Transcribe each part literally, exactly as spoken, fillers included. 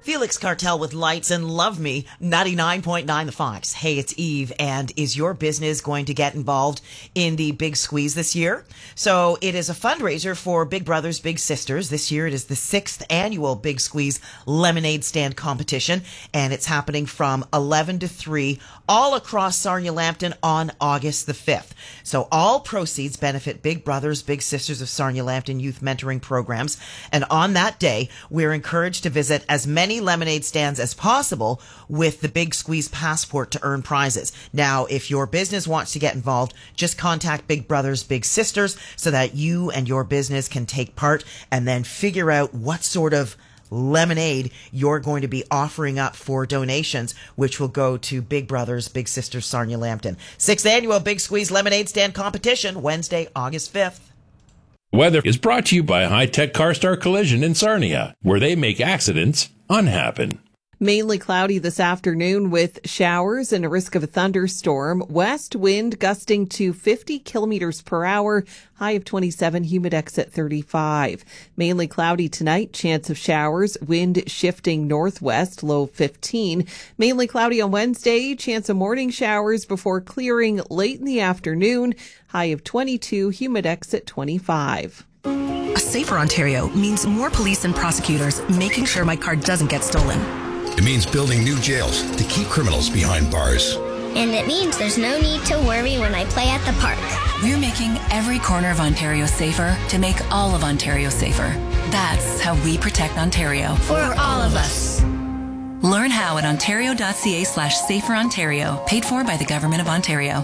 Felix Cartel with Lights and Love Me, ninety-nine point nine The Fox. Hey, it's Eve, and is your business going to get involved in the Big Squeeze this year? So it is a fundraiser for Big Brothers Big Sisters. This year it is the sixth annual Big Squeeze Lemonade Stand Competition, and it's happening from eleven to three all across Sarnia-Lambton on August the fifth. So all proceeds benefit Big Brothers Big Sisters of Sarnia-Lambton youth mentoring programs, and on that day we're encouraged to visit as many lemonade stands as possible with the Big Squeeze passport to earn prizes. Now, if your business wants to get involved, just contact Big Brothers Big Sisters so that you and your business can take part and then figure out what sort of lemonade you're going to be offering up for donations, which will go to Big Brothers Big Sisters Sarnia-Lambton. Sixth annual Big Squeeze Lemonade Stand Competition, Wednesday, August fifth. Weather is brought to you by High Tech CarStar Collision in Sarnia, where they make accidents unhappen. Mainly cloudy this afternoon with showers and a risk of a thunderstorm. West wind gusting to fifty kilometers per hour. High of twenty-seven, humidex at thirty-five. Mainly cloudy tonight, chance of showers. Wind shifting northwest, low fifteen. Mainly cloudy on Wednesday, chance of morning showers before clearing late in the afternoon. High of twenty-two, humidex at twenty-five. A safer Ontario means more police and prosecutors making sure my car doesn't get stolen. It means building new jails to keep criminals behind bars. And it means there's no need to worry when I play at the park. We're making every corner of Ontario safer to make all of Ontario safer. That's how we protect Ontario. For all of us. Learn how at ontario.ca slash safer Ontario. Paid for by the Government of Ontario.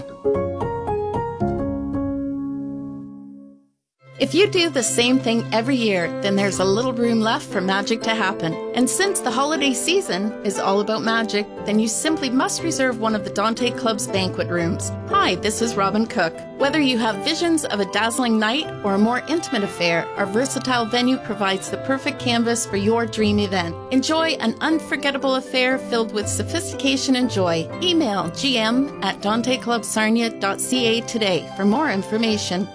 If you do the same thing every year, then there's a little room left for magic to happen. And since the holiday season is all about magic, then you simply must reserve one of the Dante Club's banquet rooms. Hi, this is Robin Cook. Whether you have visions of a dazzling night or a more intimate affair, our versatile venue provides the perfect canvas for your dream event. Enjoy an unforgettable affair filled with sophistication and joy. Email gm at dante club sarnia dot c a today for more information.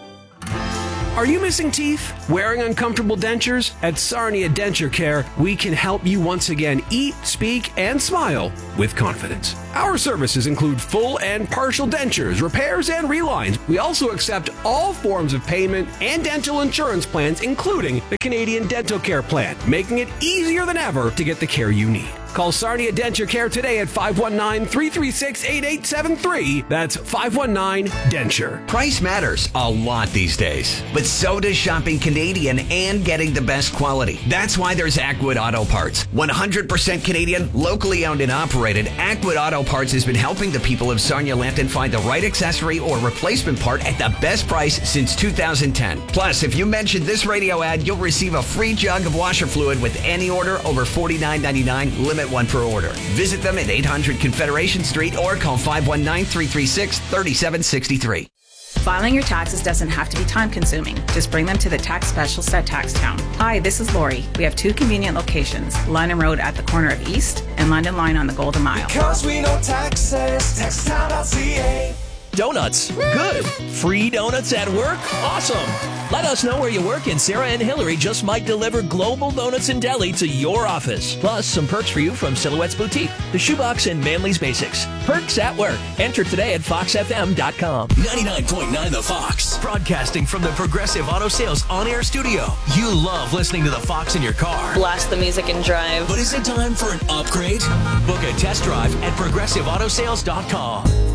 Are you missing teeth? Wearing uncomfortable dentures? At Sarnia Denture Care, we can help you once again eat, speak, and smile with confidence. Our services include full and partial dentures, repairs, and relines. We also accept all forms of payment and dental insurance plans, including the Canadian Dental Care Plan, making it easier than ever to get the care you need. Call Sarnia Denture Care today at five one nine, three three six, eight eight seven three. That's five one nine denture. Price matters a lot these days, but so does shopping Canadian and getting the best quality. That's why there's Ackwood Auto Parts. one hundred percent Canadian, locally owned and operated, Ackwood Auto Parts has been helping the people of Sarnia-Lambton find the right accessory or replacement part at the best price since two thousand ten. Plus, if you mention this radio ad, you'll receive a free jug of washer fluid with any order over forty-nine ninety-nine, limit one per order. Visit them at eight hundred Confederation Street or call five one nine, three three six, three seven six three. Filing your taxes doesn't have to be time-consuming. Just bring them to the tax specialist at Taxtown. Hi, this is Lori. We have two convenient locations, London Road at the corner of East and London Line on the Golden Mile. Because we know taxes, taxtown dot c a. Donuts. Good. Free donuts at work? Awesome. Let us know where you work and Sarah and Hillary just might deliver Global Donuts and Deli to your office. Plus, some perks for you from Silhouette's Boutique, The Shoebox, and Manly's Basics. Perks at work. Enter today at fox f m dot com. ninety-nine point nine The Fox. Broadcasting from the Progressive Auto Sales on-air studio. You love listening to The Fox in your car. Blast the music and drive. But is it time for an upgrade? Book a test drive at progressive auto sales dot com.